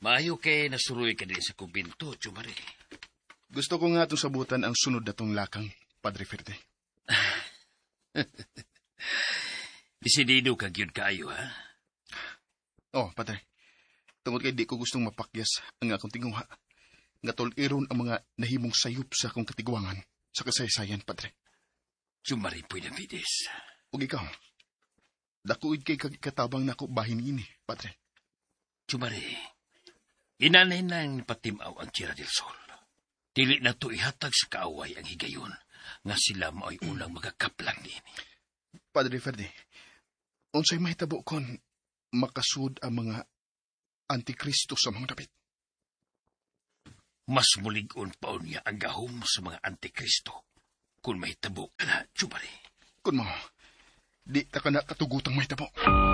Maayo kay nasuroy ka din sa kumbinto, Jumari. Gusto ko nga itong sabutan ang sunod na tong lakang, Padre Ferde. Desidido ka gyud kaayo, ha? Oh, Padre. Tungod kay di ko gustong mapakyas ang akong tinguha. Nga tol-iron ang mga nahimong sayop sa akong katigwangan sa kasaysayan, Padre. Jumari po'y nabides. Ug ikaw, dakuid kay katabang nako bahin ini, Padre. Jumari, inanay nang patimaw ang Tierra del Sol. Dili na to ihatag sa kaaway ang higayon nga sila mao'y unang magakaplang nini. Padre Ferde, unsay mahitabo kon makasud ang mga antikristo sa mga dapit? Mas mulig-on pa niya ang gahom sa mga antikristo kung mahitabo ka na, Jumari. Kun mo, di ta ka na katugutang mahitabo.